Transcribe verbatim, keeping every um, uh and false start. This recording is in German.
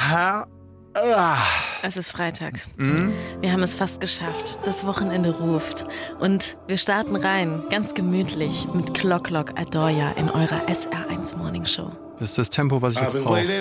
Aha. Ah. Es ist Freitag. Mhm. Wir haben es fast geschafft. Das Wochenende ruft. Und wir starten rein, ganz gemütlich, mit Clock Clock Adoya in eurer S R eins Morning Show. Das ist das Tempo, was ich jetzt brauche.